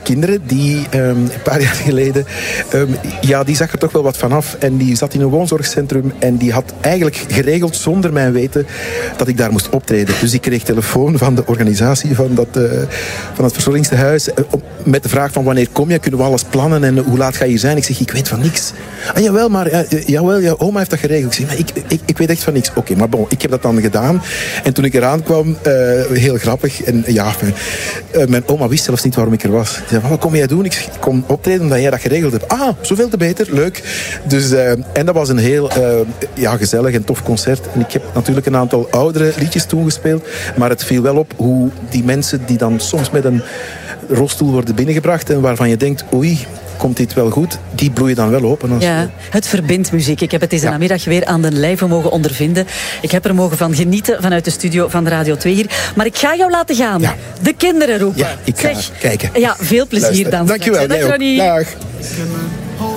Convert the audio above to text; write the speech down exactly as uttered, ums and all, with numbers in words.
kinderen die um, een paar jaar geleden... Um, ja, die zag er toch wel wat vanaf. En die zat in een woonzorgcentrum en die had eigenlijk geregeld zonder mijn weten dat ik daar moest optreden. Dus ik kreeg telefoon van de organisatie van dat, uh, van het verzorgingstehuis uh, met de vraag van wanneer kom je, kunnen we alles plannen en hoe laat ga je hier zijn? Ik zeg, ik weet van niks. Ah, jawel, maar uh, jawel, ja, oma heeft dat geregeld. Ik zeg, maar ik, ik, ik weet echt van niks. Oké, okay, maar bon, ik heb dat dan gedaan. En toen ik eraan kwam, uh, heel grappig. En ja, uh, mijn oma wist zelfs niet waarom ik er was. Ze zei, wat kom jij doen? Ik zeg, ik kom optreden omdat jij dat geregeld hebt. Ah, zoveel te beter, leuk. Dus, uh, en dat was een heel uh, ja, gezellig en tof concert. En ik heb natuurlijk een aantal oudere liedjes toen gespeeld. Maar het viel wel op hoe die mensen die dan soms met een rolstoel worden binnengebracht en waarvan je denkt, oei, komt dit wel goed? Die bloeien dan wel open. Als ja, het verbindt muziek. Ik heb het deze ja. namiddag weer aan de lijve mogen ondervinden. Ik heb er mogen van genieten vanuit de studio van Radio twee hier. Maar ik ga jou laten gaan. Ja. De kinderen roepen. Ja, ik ga zeg, kijken. Ja, veel plezier Luister. dan. Dankjewel. Dag, Ronnie. Dag.